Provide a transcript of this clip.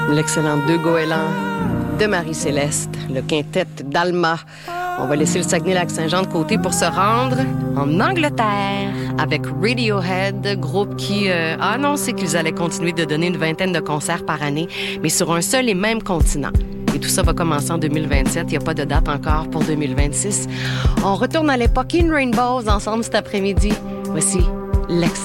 L'excellent De Goéland de Marie-Céleste, le quintet d'Alma. On va laisser le Saguenay-Lac-Saint-Jean de côté pour se rendre en Angleterre avec Radiohead, groupe qui a annoncé qu'ils allaient continuer de donner une vingtaine de concerts par année, mais sur un seul et même continent. Et tout ça va commencer en 2027. Il n'y a pas de date encore pour 2026. On retourne à l'époque In Rainbows ensemble cet après-midi. Voici l'excellent